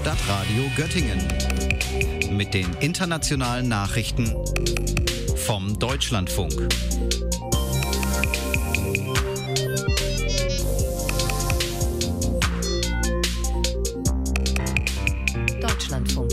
Stadtradio Göttingen mit den internationalen Nachrichten vom Deutschlandfunk. Deutschlandfunk.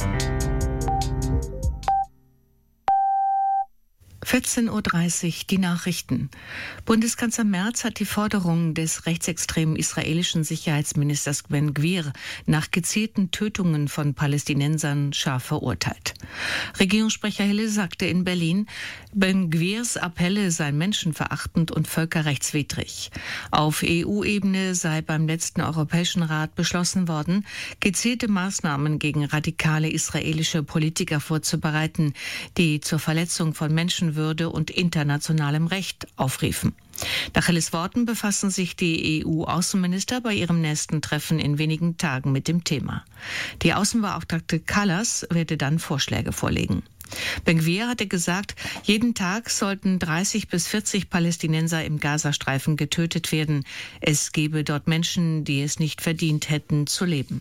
14:30 Uhr die Nachrichten. Bundeskanzler Merz hat die Forderung des rechtsextremen israelischen Sicherheitsministers Ben Gvir nach gezielten Tötungen von Palästinensern scharf verurteilt. Regierungssprecher Hille sagte in Berlin, Ben Gvirs Appelle seien menschenverachtend und völkerrechtswidrig. Auf EU-Ebene sei beim letzten Europäischen Rat beschlossen worden, gezielte Maßnahmen gegen radikale israelische Politiker vorzubereiten, die zur Verletzung von Menschenwürde und internationalem Recht aufriefen. Nach Hilles Worten befassen sich die EU-Außenminister bei ihrem nächsten Treffen in wenigen Tagen mit dem Thema. Die Außenbeauftragte Kallas werde dann Vorschläge vorlegen. Ben Gvir hatte gesagt, jeden Tag sollten 30 bis 40 Palästinenser im Gazastreifen getötet werden. Es gebe dort Menschen, die es nicht verdient hätten, zu leben.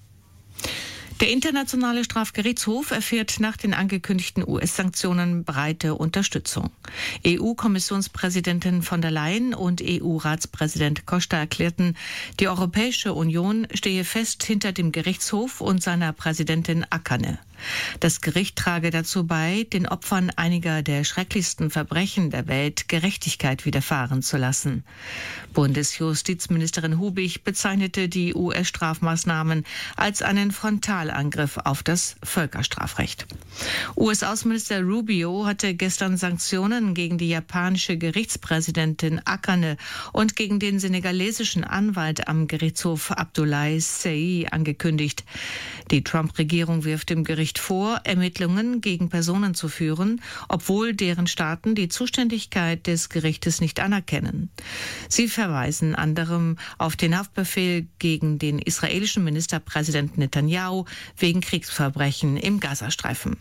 Der Internationale Strafgerichtshof erfährt nach den angekündigten US-Sanktionen breite Unterstützung. EU-Kommissionspräsidentin von der Leyen und EU-Ratspräsident Costa erklärten, die Europäische Union stehe fest hinter dem Gerichtshof und seiner Präsidentin Akane. Das Gericht trage dazu bei, den Opfern einiger der schrecklichsten Verbrechen der Welt Gerechtigkeit widerfahren zu lassen. Bundesjustizministerin Hubig bezeichnete die US-Strafmaßnahmen als einen Frontalangriff auf das Völkerstrafrecht. US-Außenminister Rubio hatte gestern Sanktionen gegen die japanische Gerichtspräsidentin Akane und gegen den senegalesischen Anwalt am Gerichtshof Abdoulaye Sey angekündigt. Die Trump-Regierung wirft dem Gericht vor, Ermittlungen gegen Personen zu führen, obwohl deren Staaten die Zuständigkeit des Gerichtes nicht anerkennen. Sie verweisen anderem auf den Haftbefehl gegen den israelischen Ministerpräsidenten Netanyahu wegen Kriegsverbrechen im Gazastreifen.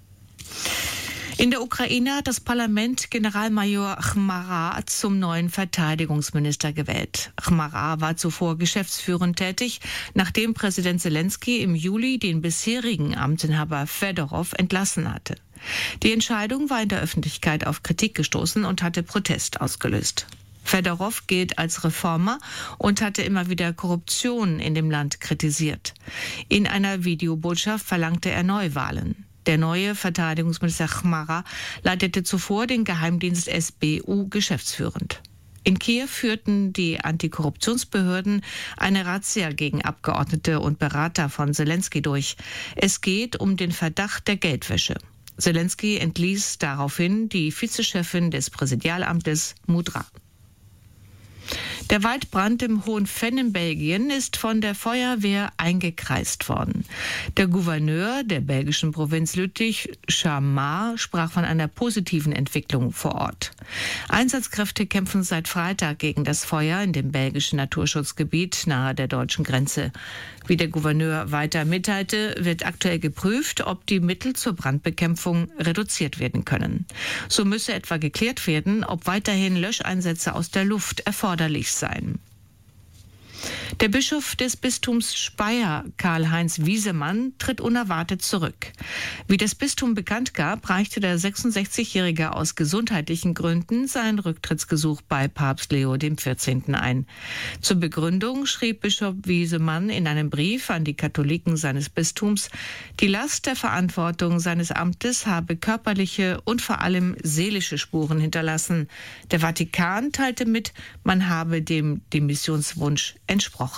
In der Ukraine hat das Parlament Generalmajor Chmara zum neuen Verteidigungsminister gewählt. Chmara war zuvor geschäftsführend tätig, nachdem Präsident Zelensky im Juli den bisherigen Amtsinhaber Fedorov entlassen hatte. Die Entscheidung war in der Öffentlichkeit auf Kritik gestoßen und hatte Protest ausgelöst. Fedorov gilt als Reformer und hatte immer wieder Korruption in dem Land kritisiert. In einer Videobotschaft verlangte er Neuwahlen. Der neue Verteidigungsminister Chmara leitete zuvor den Geheimdienst SBU geschäftsführend. In Kiew führten die Antikorruptionsbehörden eine Razzia gegen Abgeordnete und Berater von Zelensky durch. Es geht um den Verdacht der Geldwäsche. Zelensky entließ daraufhin die Vizechefin des Präsidialamtes Mudra. Der Waldbrand im Hohenfenn in Belgien ist von der Feuerwehr eingekreist worden. Der Gouverneur der belgischen Provinz Lüttich, Chamar, sprach von einer positiven Entwicklung vor Ort. Einsatzkräfte kämpfen seit Freitag gegen das Feuer in dem belgischen Naturschutzgebiet nahe der deutschen Grenze. Wie der Gouverneur weiter mitteilte, wird aktuell geprüft, ob die Mittel zur Brandbekämpfung reduziert werden können. So müsse etwa geklärt werden, ob weiterhin Löscheinsätze aus der Luft erforderlich seien. Der Bischof des Bistums Speyer, Karl-Heinz Wiesemann, tritt unerwartet zurück. Wie das Bistum bekannt gab, reichte der 66-Jährige aus gesundheitlichen Gründen sein Rücktrittsgesuch bei Papst Leo XIV. Ein. Zur Begründung schrieb Bischof Wiesemann in einem Brief an die Katholiken seines Bistums, die Last der Verantwortung seines Amtes habe körperliche und vor allem seelische Spuren hinterlassen. Der Vatikan teilte mit, man habe dem Demissionswunsch entsprochen.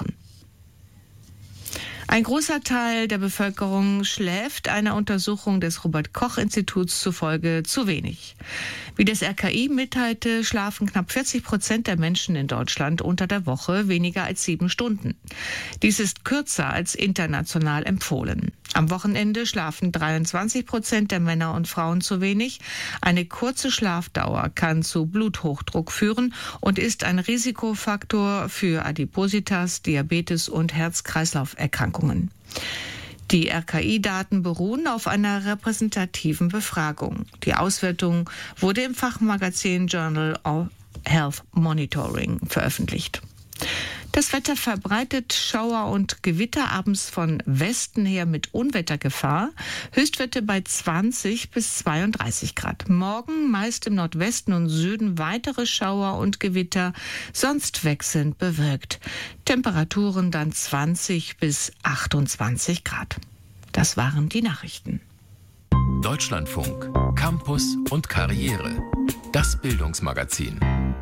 Ein großer Teil der Bevölkerung schläft einer Untersuchung des Robert-Koch-Instituts zufolge zu wenig. Wie das RKI mitteilte, schlafen knapp 40% der Menschen in Deutschland unter der Woche weniger als 7 Stunden. Dies ist kürzer als international empfohlen. Am Wochenende schlafen 23% der Männer und Frauen zu wenig. Eine kurze Schlafdauer kann zu Bluthochdruck führen und ist ein Risikofaktor für Adipositas, Diabetes und Herz-Kreislauf-Erkrankungen. Die RKI-Daten beruhen auf einer repräsentativen Befragung. Die Auswertung wurde im Fachmagazin Journal of Health Monitoring veröffentlicht. Das Wetter verbreitet Schauer und Gewitter abends von Westen her mit Unwettergefahr. Höchstwerte bei 20 bis 32 Grad. Morgen meist im Nordwesten und Süden weitere Schauer und Gewitter, sonst wechselnd bewölkt. Temperaturen dann 20 bis 28 Grad. Das waren die Nachrichten. Deutschlandfunk, Campus und Karriere. Das Bildungsmagazin.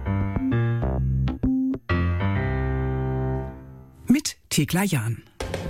Mit Thekla Jahn.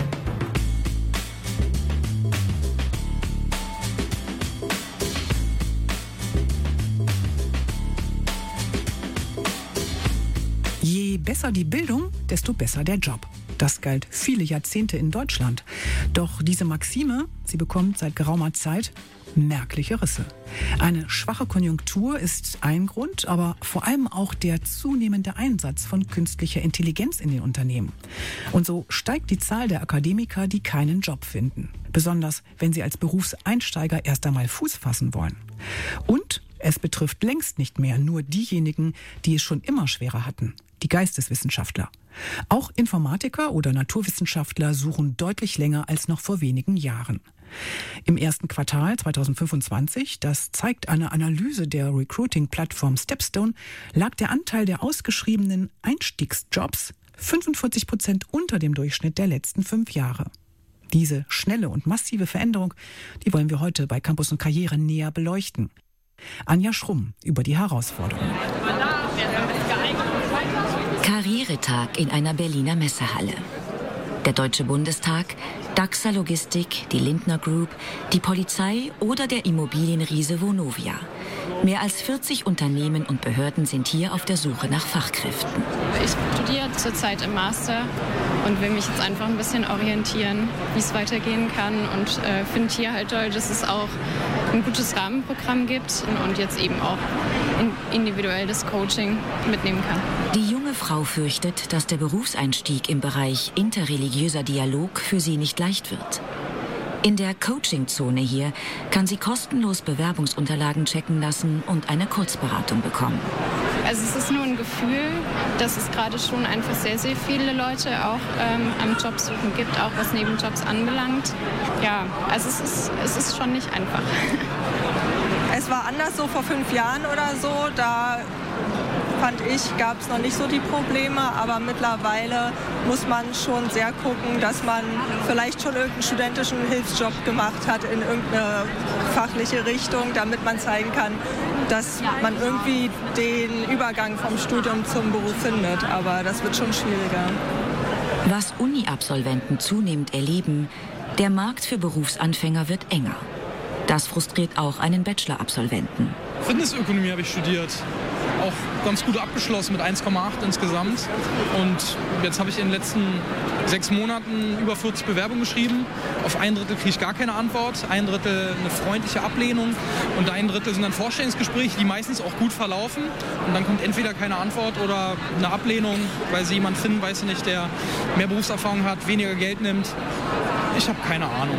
Je besser die Bildung, desto besser der Job. Das galt viele Jahrzehnte in Deutschland. Doch diese Maxime, sie bekommt seit geraumer Zeit merkliche Risse. Eine schwache Konjunktur ist ein Grund, aber vor allem auch der zunehmende Einsatz von künstlicher Intelligenz in den Unternehmen. Und so steigt die Zahl der Akademiker, die keinen Job finden. Besonders, wenn sie als Berufseinsteiger erst einmal Fuß fassen wollen. Und es betrifft längst nicht mehr nur diejenigen, die es schon immer schwerer hatten, die Geisteswissenschaftler. Auch Informatiker oder Naturwissenschaftler suchen deutlich länger als noch vor wenigen Jahren. Im ersten Quartal 2025, das zeigt eine Analyse der Recruiting-Plattform Stepstone, lag der Anteil der ausgeschriebenen Einstiegsjobs 45% unter dem Durchschnitt der letzten 5 Jahre. Diese schnelle und massive Veränderung, die wollen wir heute bei Campus und Karriere näher beleuchten. Anja Schrumm über die Herausforderungen. Karrieretag in einer Berliner Messehalle. Der Deutsche Bundestag, Daxa Logistik, die Lindner Group, die Polizei oder der Immobilienriese Vonovia. Mehr als 40 Unternehmen und Behörden sind hier auf der Suche nach Fachkräften. Ich studiere zurzeit im Master und will mich jetzt einfach ein bisschen orientieren, wie es weitergehen kann. Und finde hier halt toll, dass es auch ein gutes Rahmenprogramm gibt und jetzt eben auch individuell das Coaching mitnehmen kann. Die junge Frau fürchtet, dass der Berufseinstieg im Bereich interreligiöser Dialog für sie nicht leicht wird. In der Coaching-Zone hier kann sie kostenlos Bewerbungsunterlagen checken lassen und eine Kurzberatung bekommen. Also es ist nur ein Gefühl, dass es gerade schon einfach sehr, sehr viele Leute auch am Jobsuchen gibt, auch was Nebenjobs anbelangt. Ja, also es ist schon nicht einfach. Es war anders so vor 5 Jahren oder so, da fand ich, gab es noch nicht so die Probleme, aber mittlerweile muss man schon sehr gucken, dass man vielleicht schon irgendeinen studentischen Hilfsjob gemacht hat in irgendeine fachliche Richtung, damit man zeigen kann, dass man irgendwie den Übergang vom Studium zum Beruf findet, aber das wird schon schwieriger. Was Uni-Absolventen zunehmend erleben, der Markt für Berufsanfänger wird enger. Das frustriert auch einen Bachelor-Absolventen. Fitnessökonomie habe ich studiert. Auch ganz gut abgeschlossen mit 1,8 insgesamt. Und jetzt habe ich in den letzten 6 Monaten über 40 Bewerbungen geschrieben. Auf 1/3 kriege ich gar keine Antwort, 1/3 eine freundliche Ablehnung und 1/3 sind dann Vorstellungsgespräche, die meistens auch gut verlaufen. Und dann kommt entweder keine Antwort oder eine Ablehnung, weil sie jemanden finden, weiß ich nicht, der mehr Berufserfahrung hat, weniger Geld nimmt. Ich habe keine Ahnung.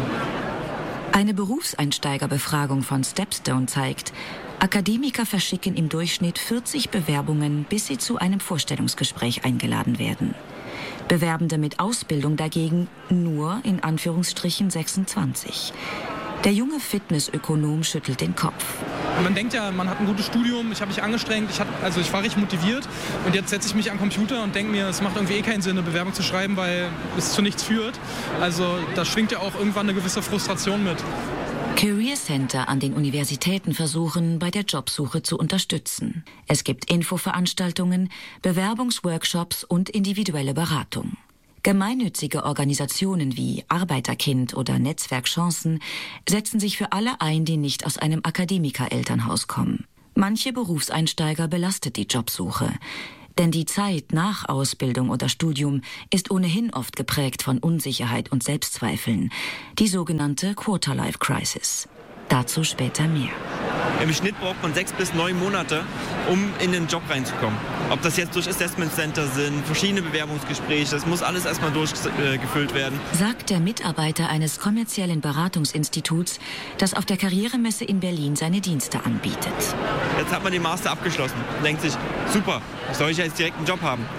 Eine Berufseinsteigerbefragung von Stepstone zeigt, Akademiker verschicken im Durchschnitt 40 Bewerbungen, bis sie zu einem Vorstellungsgespräch eingeladen werden. Bewerbende mit Ausbildung dagegen nur in Anführungsstrichen 26. Der junge Fitnessökonom schüttelt den Kopf. Man denkt ja, man hat ein gutes Studium, ich habe mich angestrengt, ich war richtig motiviert und jetzt setze ich mich an den Computer und denke mir, es macht irgendwie keinen Sinn, eine Bewerbung zu schreiben, weil es zu nichts führt. Also da schwingt ja auch irgendwann eine gewisse Frustration mit. Career Center an den Universitäten versuchen, bei der Jobsuche zu unterstützen. Es gibt Infoveranstaltungen, Bewerbungsworkshops und individuelle Beratung. Gemeinnützige Organisationen wie Arbeiterkind oder Netzwerk Chancen setzen sich für alle ein, die nicht aus einem Akademiker-Elternhaus kommen. Manche Berufseinsteiger belastet die Jobsuche. Denn die Zeit nach Ausbildung oder Studium ist ohnehin oft geprägt von Unsicherheit und Selbstzweifeln. Die sogenannte Quarter-Life-Crisis. Dazu später mehr. Im Schnitt braucht man 6 bis 9 Monate, um in den Job reinzukommen. Ob das jetzt durch Assessment Center sind, verschiedene Bewerbungsgespräche, das muss alles erstmal durchgefüllt werden. Sagt der Mitarbeiter eines kommerziellen Beratungsinstituts, das auf der Karrieremesse in Berlin seine Dienste anbietet. Jetzt hat man den Master abgeschlossen und denkt sich, super, soll ich jetzt direkt einen Job haben?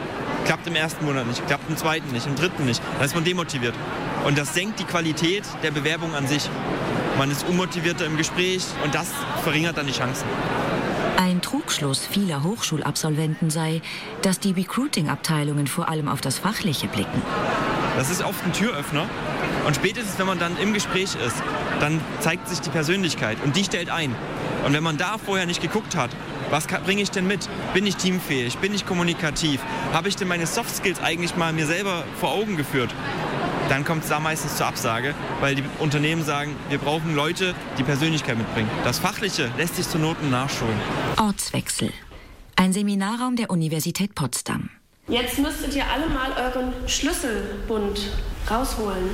Klappt im ersten Monat nicht, klappt im zweiten nicht, im dritten nicht. Dann ist man demotiviert. Und das senkt die Qualität der Bewerbung an sich. Man ist unmotivierter im Gespräch und das verringert dann die Chancen. Ein Trugschluss vieler Hochschulabsolventen sei, dass die Recruiting-Abteilungen vor allem auf das Fachliche blicken. Das ist oft ein Türöffner und spätestens, wenn man dann im Gespräch ist, dann zeigt sich die Persönlichkeit und die stellt ein. Und wenn man da vorher nicht geguckt hat, was bringe ich denn mit? Bin ich teamfähig? Bin ich kommunikativ? Habe ich denn meine Soft Skills eigentlich mal mir selber vor Augen geführt? Dann kommt es da meistens zur Absage, weil die Unternehmen sagen, wir brauchen Leute, die Persönlichkeit mitbringen. Das Fachliche lässt sich zur Not nachschulen. Ortswechsel. Ein Seminarraum der Universität Potsdam. Jetzt müsstet ihr alle mal euren Schlüsselbund rausholen.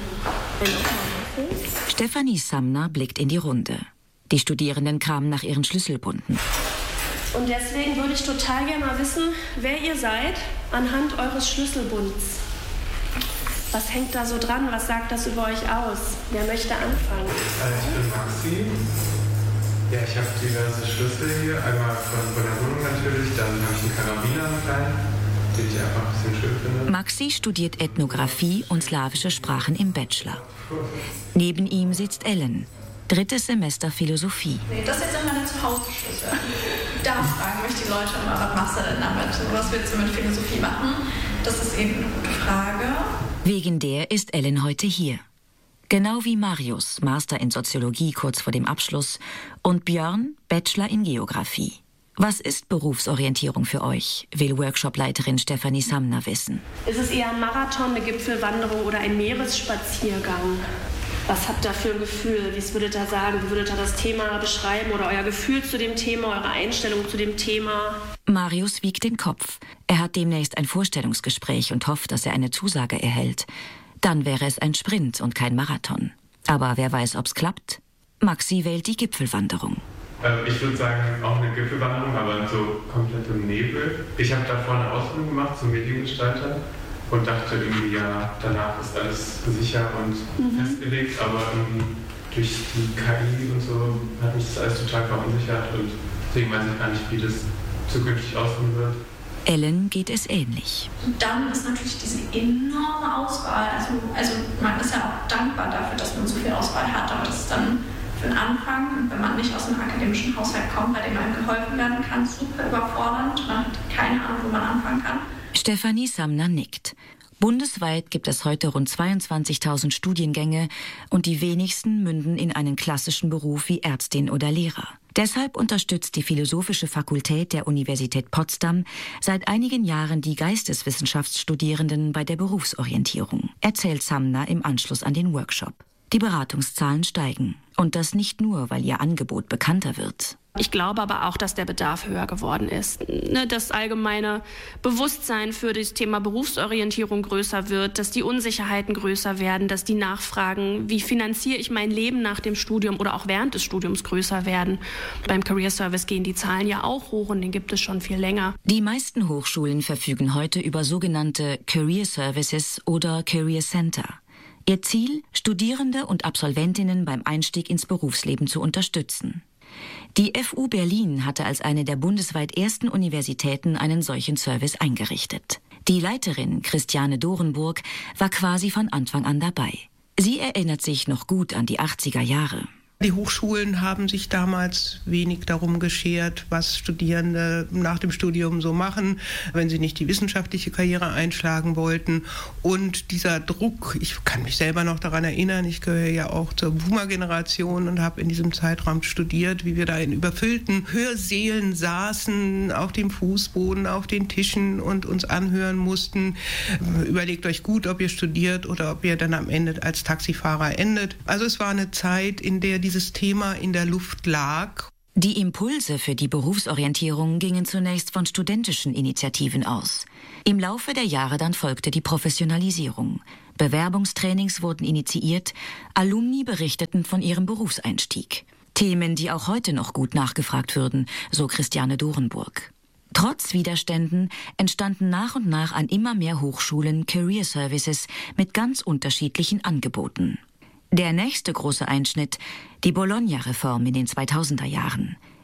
Stefanie Samner blickt in die Runde. Die Studierenden kramen nach ihren Schlüsselbunden. Und deswegen würde ich total gerne mal wissen, wer ihr seid anhand eures Schlüsselbunds. Was hängt da so dran? Was sagt das über euch aus? Wer möchte anfangen? Ich bin Maxi. Ja, ich habe diverse Schlüssel hier. Einmal von der Wohnung natürlich, dann habe ich einen Karabiner mit rein, den ich einfach ein bisschen schön finde. Maxi studiert Ethnographie und slawische Sprachen im Bachelor. Neben ihm sitzt Ellen, 3. Semester Philosophie. Nee, das ist jetzt immer der Zuhause-Schlüssel. Da fragen mich die Leute immer, was machst du denn damit? Was willst du mit Philosophie machen? Das ist eben eine gute Frage. Wegen der ist Ellen heute hier. Genau wie Marius, Master in Soziologie kurz vor dem Abschluss, und Björn, Bachelor in Geografie. Was ist Berufsorientierung für euch, will Workshopleiterin Stefanie Samner wissen. Ist es eher ein Marathon, eine Gipfelwanderung oder ein Meeresspaziergang? Was habt ihr für ein Gefühl? Wie würdet ihr sagen? Wie würdet ihr das Thema beschreiben oder euer Gefühl zu dem Thema, eure Einstellung zu dem Thema? Marius wiegt den Kopf. Er hat demnächst ein Vorstellungsgespräch und hofft, dass er eine Zusage erhält. Dann wäre es ein Sprint und kein Marathon. Aber wer weiß, ob's klappt? Maxi wählt die Gipfelwanderung. Ich würde sagen, auch eine Gipfelwanderung, aber so komplett im Nebel. Ich habe davor eine Ausbildung gemacht zum Mediengestalter und dachte irgendwie, ja, danach ist alles sicher und festgelegt, aber irgendwie durch die KI und so hat mich das alles total verunsichert und deswegen weiß ich gar nicht, wie das zukünftig aussehen wird. Ellen geht es ähnlich. Und dann ist natürlich diese enorme Auswahl, also man ist ja auch dankbar dafür, dass man so viel Auswahl hat, aber das ist dann für den Anfang, wenn man nicht aus einem akademischen Haushalt kommt, bei dem einem geholfen werden kann, super überfordernd, man hat keine Ahnung, wo man anfangen kann. Stefanie Samner nickt. Bundesweit gibt es heute rund 22.000 Studiengänge und die wenigsten münden in einen klassischen Beruf wie Ärztin oder Lehrer. Deshalb unterstützt die Philosophische Fakultät der Universität Potsdam seit einigen Jahren die Geisteswissenschaftsstudierenden bei der Berufsorientierung, erzählt Samner im Anschluss an den Workshop. Die Beratungszahlen steigen. Und das nicht nur, weil ihr Angebot bekannter wird. Ich glaube aber auch, dass der Bedarf höher geworden ist. Das allgemeine Bewusstsein für das Thema Berufsorientierung größer wird, dass die Unsicherheiten größer werden, dass die Nachfragen, wie finanziere ich mein Leben nach dem Studium oder auch während des Studiums größer werden. Beim Career Service gehen die Zahlen ja auch hoch und den gibt es schon viel länger. Die meisten Hochschulen verfügen heute über sogenannte Career Services oder Career Center. Ihr Ziel, Studierende und Absolventinnen beim Einstieg ins Berufsleben zu unterstützen. Die FU Berlin hatte als eine der bundesweit ersten Universitäten einen solchen Service eingerichtet. Die Leiterin Christiane Dorenburg war quasi von Anfang an dabei. Sie erinnert sich noch gut an die 80er Jahre. Die Hochschulen haben sich damals wenig darum geschert, was Studierende nach dem Studium so machen, wenn sie nicht die wissenschaftliche Karriere einschlagen wollten. Und dieser Druck, ich kann mich selber noch daran erinnern, ich gehöre ja auch zur Boomer-Generation und habe in diesem Zeitraum studiert, wie wir da in überfüllten Hörsälen saßen, auf dem Fußboden, auf den Tischen und uns anhören mussten. Überlegt euch gut, ob ihr studiert oder ob ihr dann am Ende als Taxifahrer endet. Also es war eine Zeit, in der dieses Thema in der Luft lag. Die Impulse für die Berufsorientierung gingen zunächst von studentischen Initiativen aus. Im Laufe der Jahre dann folgte die Professionalisierung. Bewerbungstrainings wurden initiiert, Alumni berichteten von ihrem Berufseinstieg. Themen, die auch heute noch gut nachgefragt würden, so Christiane Dorenburg. Trotz Widerständen entstanden nach und nach an immer mehr Hochschulen Career Services mit ganz unterschiedlichen Angeboten. Der nächste große Einschnitt, die Bologna-Reform in den 2000er Jahren.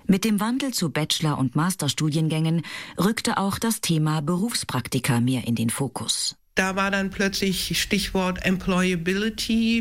Mit dem Wandel zu Bachelor- und Masterstudiengängen rückte auch das Thema Berufspraktika mehr in den Fokus. Da war dann plötzlich Stichwort Employability,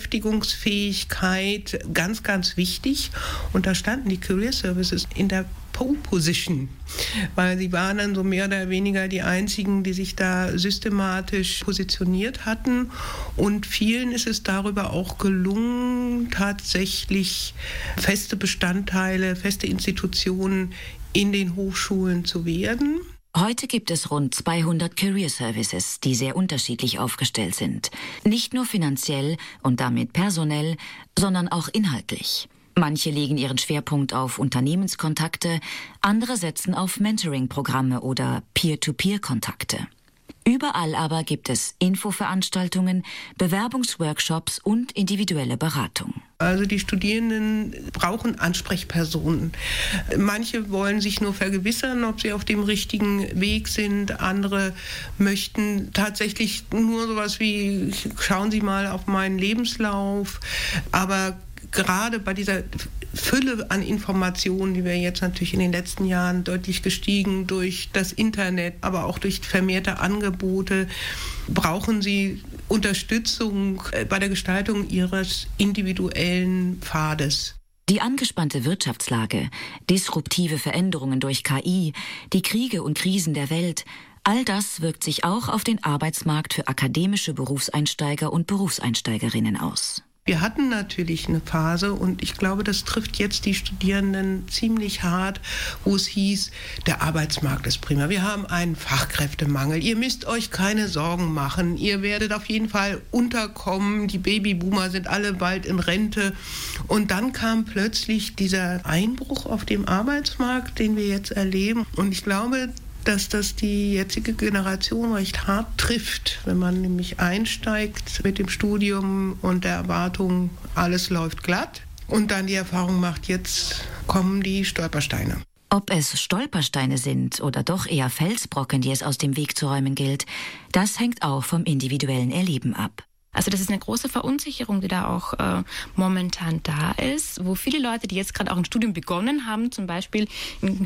Beschäftigungsfähigkeit ganz, ganz wichtig. Und da standen die Career Services in der Pole Position, weil sie waren dann so mehr oder weniger die einzigen, die sich da systematisch positioniert hatten. Und vielen ist es darüber auch gelungen, tatsächlich feste Bestandteile, feste Institutionen in den Hochschulen zu werden. Heute gibt es rund 200 Career Services, die sehr unterschiedlich aufgestellt sind. Nicht nur finanziell und damit personell, sondern auch inhaltlich. Manche legen ihren Schwerpunkt auf Unternehmenskontakte, andere setzen auf Mentoring-Programme oder Peer-to-Peer-Kontakte. Überall aber gibt es Infoveranstaltungen, Bewerbungsworkshops und individuelle Beratung. Also die Studierenden brauchen Ansprechpersonen. Manche wollen sich nur vergewissern, ob sie auf dem richtigen Weg sind. Andere möchten tatsächlich nur sowas wie, schauen Sie mal auf meinen Lebenslauf. Aber gerade bei dieser Fülle an Informationen, die wir jetzt natürlich in den letzten Jahren deutlich gestiegen durch das Internet, aber auch durch vermehrte Angebote, brauchen sie Unterstützung bei der Gestaltung ihres individuellen Pfades. Die angespannte Wirtschaftslage, disruptive Veränderungen durch KI, die Kriege und Krisen der Welt, all das wirkt sich auch auf den Arbeitsmarkt für akademische Berufseinsteiger und Berufseinsteigerinnen aus. Wir hatten natürlich eine Phase, und ich glaube, das trifft jetzt die Studierenden ziemlich hart, wo es hieß, der Arbeitsmarkt ist prima. Wir haben einen Fachkräftemangel. Ihr müsst euch keine Sorgen machen. Ihr werdet auf jeden Fall unterkommen. Die Babyboomer sind alle bald in Rente. Und dann kam plötzlich dieser Einbruch auf dem Arbeitsmarkt, den wir jetzt erleben. Und ich glaube, dass das die jetzige Generation recht hart trifft, wenn man nämlich einsteigt mit dem Studium und der Erwartung, alles läuft glatt, und dann die Erfahrung macht, jetzt kommen die Stolpersteine. Ob es Stolpersteine sind oder doch eher Felsbrocken, die es aus dem Weg zu räumen gilt, das hängt auch vom individuellen Erleben ab. Also das ist eine große Verunsicherung, die da auch momentan da ist, wo viele Leute, die jetzt gerade auch ein Studium begonnen haben, zum Beispiel in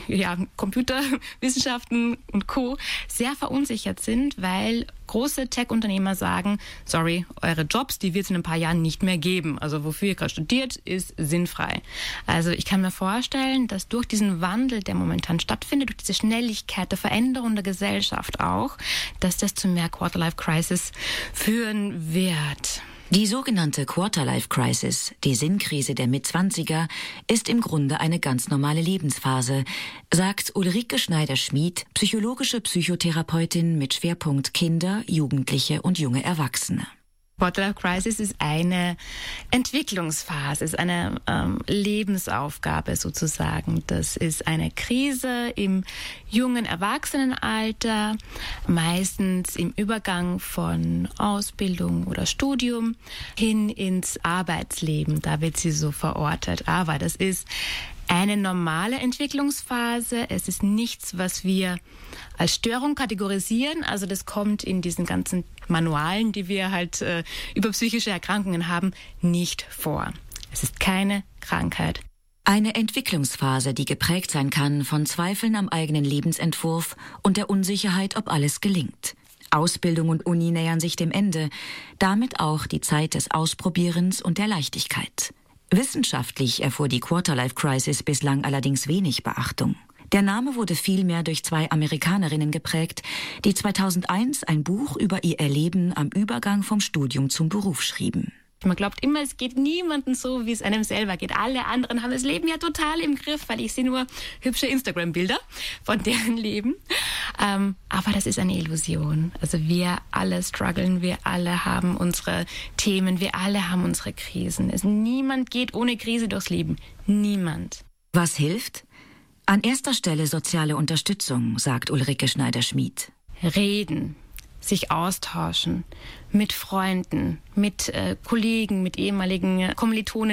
Computerwissenschaften und Co., sehr verunsichert sind, weil große Tech-Unternehmer sagen, sorry, eure Jobs, die wird es in ein paar Jahren nicht mehr geben. Also wofür ihr gerade studiert, ist sinnfrei. Also ich kann mir vorstellen, dass durch diesen Wandel, der momentan stattfindet, durch diese Schnelligkeit der Veränderung der Gesellschaft auch, dass das zu mehr Quarter-Life-Crisis führen wird. Die sogenannte Quarter-Life-Crisis, die Sinnkrise der Mitzwanziger, ist im Grunde eine ganz normale Lebensphase, sagt Ulrike Schneider-Schmid, psychologische Psychotherapeutin mit Schwerpunkt Kinder, Jugendliche und junge Erwachsene. Quarter-Life-Crisis ist eine Entwicklungsphase, ist eine Lebensaufgabe sozusagen. Das ist eine Krise im jungen Erwachsenenalter, meistens im Übergang von Ausbildung oder Studium hin ins Arbeitsleben. Da wird sie so verortet. Aber das ist eine normale Entwicklungsphase. Es ist nichts, was wir als Störung kategorisieren. Also das kommt in diesen ganzen Manualen, die wir halt über psychische Erkrankungen haben, nicht vor. Es ist keine Krankheit. Eine Entwicklungsphase, die geprägt sein kann von Zweifeln am eigenen Lebensentwurf und der Unsicherheit, ob alles gelingt. Ausbildung und Uni nähern sich dem Ende, damit auch die Zeit des Ausprobierens und der Leichtigkeit. Wissenschaftlich erfuhr die Quarter-Life-Crisis bislang allerdings wenig Beachtung. Der Name wurde vielmehr durch 2 Amerikanerinnen geprägt, die 2001 ein Buch über ihr Erleben am Übergang vom Studium zum Beruf schrieben. Man glaubt immer, es geht niemandem so, wie es einem selber geht. Alle anderen haben das Leben ja total im Griff, weil ich sehe nur hübsche Instagram-Bilder von deren Leben. Aber das ist eine Illusion. Also wir alle strugglen, wir alle haben unsere Themen, wir alle haben unsere Krisen. Niemand geht ohne Krise durchs Leben. Niemand. Was hilft? An erster Stelle soziale Unterstützung, sagt Ulrike Schneider-Schmid. Reden, sich austauschen mit Freunden, mit Kollegen, mit ehemaligen Kommilitonen.